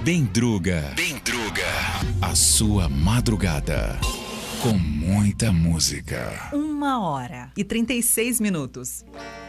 Bendruga. A sua madrugada. Com muita música. 1h36.